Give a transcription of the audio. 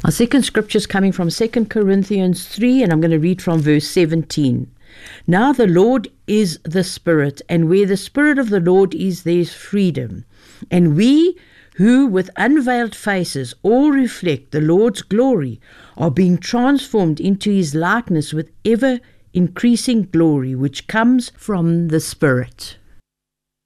Our second scripture is coming from 2 Corinthians 3, and I'm going to read from verse 17. Now the Lord is the Spirit, and where the Spirit of the Lord is, there is freedom. And we who with unveiled faces all reflect the Lord's glory are being transformed into his likeness with ever increasing glory, which comes from the Spirit.